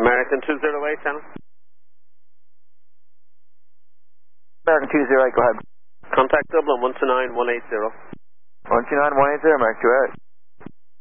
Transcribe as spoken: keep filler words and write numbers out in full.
American two zero eight, channel. American two zero eight, go ahead. Contact Dublin one two nine one eight zero. one two nine one eight zero, American two eight.